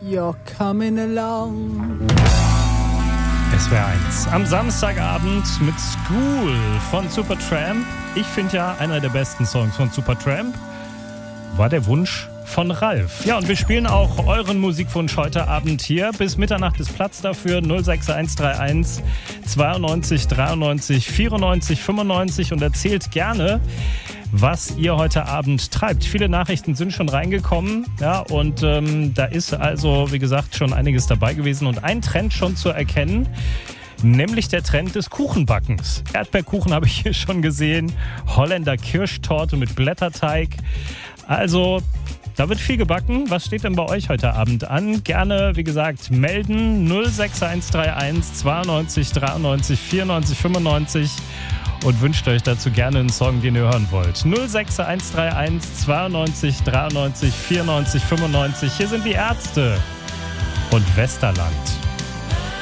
you're coming along. SWR 1 am Samstagabend mit School von Supertramp. Ich finde ja, einer der besten Songs von Supertramp war der Wunsch von Ralf. Ja, und wir spielen auch euren Musikwunsch heute Abend hier. Bis Mitternacht ist Platz dafür. 06131 92 93 94 95 und erzählt gerne, was ihr heute Abend treibt. Viele Nachrichten sind schon reingekommen, ja, und da ist also, wie gesagt, schon einiges dabei gewesen und ein Trend schon zu erkennen, nämlich der Trend des Kuchenbackens. Erdbeerkuchen habe ich hier schon gesehen, Holländer Kirschtorte mit Blätterteig. Also, da wird viel gebacken. Was steht denn bei euch heute Abend an? Gerne, wie gesagt, melden 06131 92 93 94 95 und wünscht euch dazu gerne einen Song, den ihr hören wollt. 06131 92 93 94 95. Hier sind die Ärzte und Westerland.